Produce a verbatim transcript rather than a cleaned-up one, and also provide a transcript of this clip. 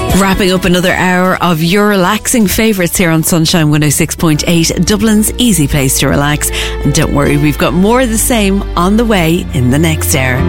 Wrapping up another hour of your relaxing favourites here on Sunshine one oh six point eight, Dublin's easy place to relax. And don't worry, we've got more of the same on the way in the next hour.